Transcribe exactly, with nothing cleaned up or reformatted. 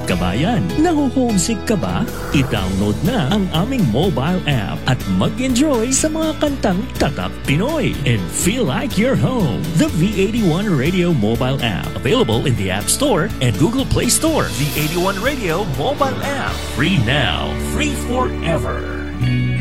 kabayan. Naho-homesick ka ba? I-download na ang aming mobile app at mag-enjoy sa mga kantang Tatak Pinoy and feel like you're home. The V eighty-one Radio mobile app, available in the App Store and Google Play Store. V eighty-one Radio mobile app, free now, free forever.